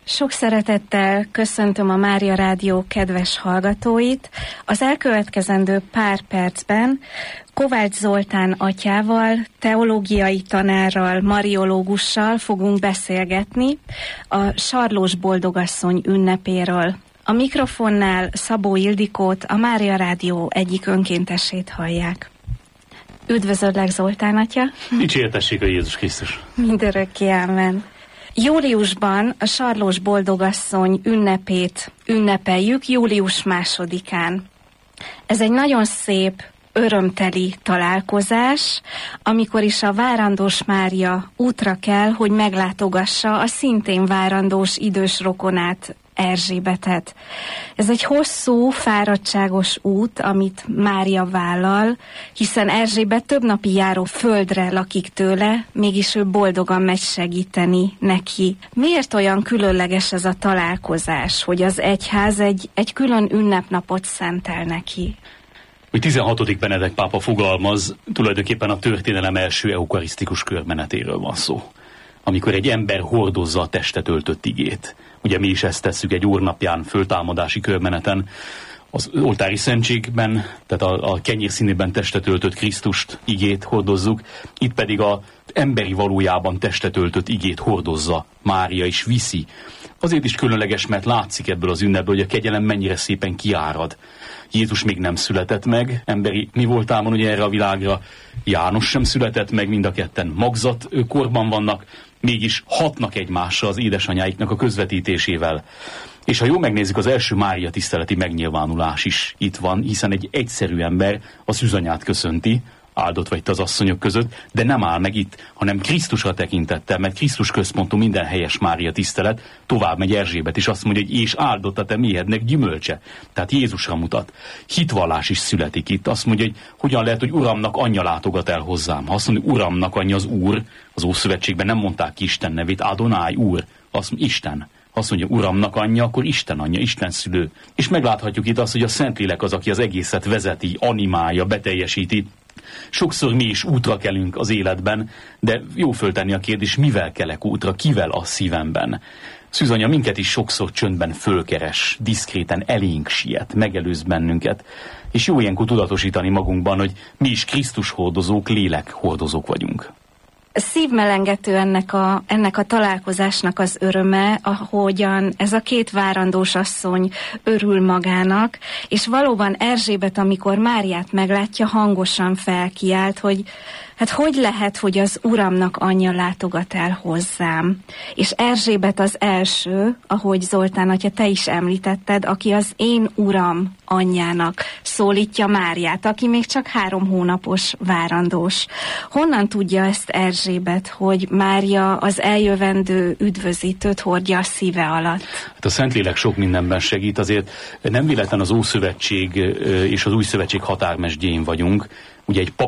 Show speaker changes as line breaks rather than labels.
Sok szeretettel köszöntöm a Mária Rádió kedves hallgatóit. Az elkövetkezendő pár percben Kovács Zoltán atyával, teológiai tanárral, mariológussal fogunk beszélgetni a Sarlós Boldogasszony ünnepéről. A mikrofonnál Szabó Ildikót, a Mária Rádió egyik önkéntesét hallják. Üdvözöllek, Zoltán atya!
Dicsértessék a Jézus Krisztus!
Mindörökké ámen! Júliusban a Sarlós Boldogasszony ünnepét ünnepeljük, július 2-án. Ez egy nagyon szép, örömteli találkozás, amikor is a várandós Mária útra kell, hogy meglátogassa a szintén várandós idős rokonát, Erzsébetet. Ez egy hosszú, fáradtságos út, amit Mária vállal, hiszen Erzsébet több napi járó földre lakik tőle, mégis ő boldogan megy segíteni neki. Miért olyan különleges ez a találkozás, hogy az egyház egy külön ünnepnapot szentel neki?
Hogy 16. Benedek pápa fogalmaz, tulajdonképpen a történelem első eukarisztikus körmenetéről van szó. Amikor egy ember hordozza a testet öltött igét. Ugye mi is ezt tesszük egy úrnapján, föltámadási körmeneten, az oltári szentségben, tehát a kenyér színében testet öltött Krisztust, igét hordozzuk, itt pedig az emberi valójában testet öltött igét hordozza Mária és viszi. Azért is különleges, mert látszik ebből az ünnepből, hogy a kegyelem mennyire szépen kiárad. Jézus még nem született meg, emberi mi voltában ugye erre a világra, János sem született meg, mind a ketten magzat korban vannak, mégis hatnak egymásra az édesanyáiknak a közvetítésével. És ha jól megnézzük, az első Mária tiszteleti megnyilvánulás is itt van, hiszen egy egyszerű ember a szűzanyát köszönti, áldott vagy te az asszonyok között, de nem áll meg itt, hanem Krisztusra tekintettel, mert Krisztus központú minden helyes Mária tisztelet, tovább megy Erzsébet, és azt mondja, hogy és áldott a te méhednek gyümölcse. Tehát Jézusra mutat. Hitvallás is születik itt. Azt mondja, hogy hogyan lehet, hogy Uramnak anyja látogat el hozzám. Ha azt mondja, hogy Uramnak anyja az Úr, az Ószövetségben nem mondták ki Isten nevét, Adonai, Úr, azt mondja, Isten. Azt mondja, Uramnak anyja, akkor Isten anyja, Isten szülő. És megláthatjuk itt azt, hogy a Szentlélek az, aki az egészet vezeti, animálja, beteljesíti. Sokszor mi is útra kelünk az életben, de jó föltenni a kérdés, mivel kelek útra, kivel a szívemben. Szűzanya minket is sokszor csöndben fölkeres, diszkréten elénk siet, megelőz bennünket, és jó ilyenkor tudatosítani magunkban, hogy mi is Krisztus hordozók, lélek hordozók vagyunk.
Szívmelengető ennek a találkozásnak az öröme, ahogyan ez a két várandós asszony örül magának, és valóban Erzsébet, amikor Máriát meglátja, hangosan felkiált, hogy hát hogy lehet, hogy az Uramnak anyja látogat el hozzám. És Erzsébet az első, ahogy Zoltán atya, te is említetted, aki az én Uram anyjának szólítja Máriát, aki még csak 3 hónapos várandós. Honnan tudja ezt Erzsébet, hogy Mária az eljövendő üdvözítőt hordja a szíve alatt?
Hát a Szentlélek sok mindenben segít, azért nem véletlen az Ószövetség és az Új Szövetség határmesdjén vagyunk. Ugye egy